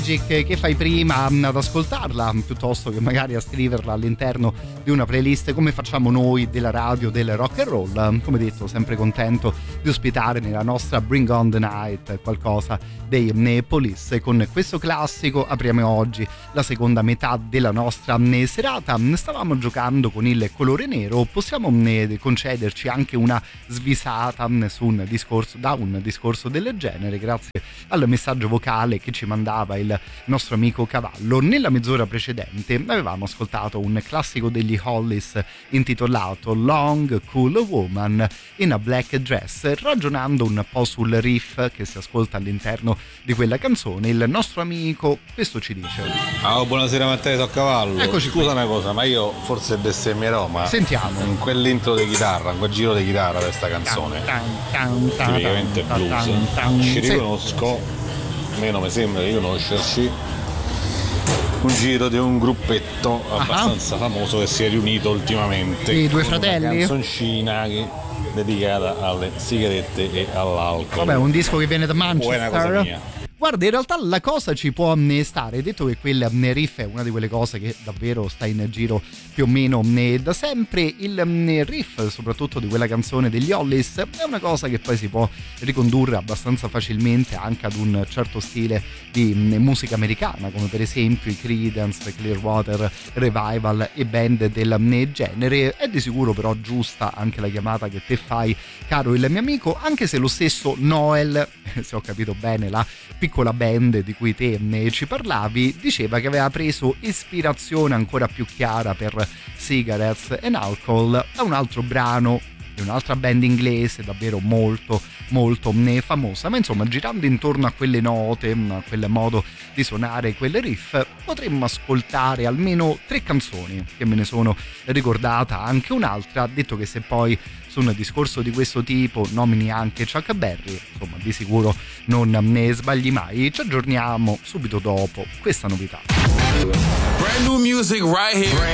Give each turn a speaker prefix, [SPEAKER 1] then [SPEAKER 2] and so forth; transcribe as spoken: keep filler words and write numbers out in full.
[SPEAKER 1] che fai prima ad ascoltarla piuttosto che magari a scriverla all'interno di una playlist come facciamo noi della radio del rock and roll. Come detto, sempre contento di ospitare nella nostra Bring on the Night qualcosa dei Police. Con questo classico apriamo oggi la seconda metà della nostra serata. Stavamo giocando con il colore nero, possiamo concederci anche una svisata su un discorso, da un discorso del genere, grazie al messaggio vocale che ci mandava il nostro amico Cavallo. Nella mezz'ora precedente avevamo ascoltato un classico degli Hollies intitolato Long Cool Woman in a Black Dress. Ragionando un po' sul riff che si ascolta all'interno di quella canzone, il nostro amico questo ci dice:
[SPEAKER 2] oh, buonasera Matteo, sono Cavallo.
[SPEAKER 1] Eccoci.
[SPEAKER 2] Scusa una cosa, ma io forse bestemmierò, ma
[SPEAKER 1] sentiamo
[SPEAKER 2] in quell'intro di chitarra, in quel giro di chitarra per questa canzone tipicamente blues, ci riconosco, almeno mi sembra di conoscerci, un giro di un gruppetto abbastanza uh-huh. famoso che si è riunito ultimamente,
[SPEAKER 1] i due fratelli,
[SPEAKER 2] una canzoncina che dedicata alle sigarette e all'alcol.
[SPEAKER 1] Vabbè, un disco che viene da Manchester.
[SPEAKER 2] Buona cosa mia.
[SPEAKER 1] Guarda, in realtà la cosa ci può stare, detto che quel riff è una di quelle cose che davvero sta in giro più o meno da sempre. Il riff, soprattutto di quella canzone degli Hollies, è una cosa che poi si può ricondurre abbastanza facilmente anche ad un certo stile di musica americana, come per esempio i Creedence Clearwater Revival e band del genere. È di sicuro però giusta anche la chiamata che te fai, caro il mio amico, anche se lo stesso Noel, se ho capito bene la piccola band di cui te ne ci parlavi, diceva che aveva preso ispirazione ancora più chiara per Cigarettes and Alcohol da un altro brano di un'altra band inglese davvero molto molto famosa. Ma insomma, girando intorno a quelle note, a quel modo di suonare quel riff, potremmo ascoltare almeno tre canzoni, che me ne sono ricordata anche un'altra, detto che se poi su un discorso di questo tipo nomini anche Chuck Berry, insomma di sicuro non ne sbagli mai. Ci aggiorniamo subito dopo questa novità.
[SPEAKER 3] Brand new music right here.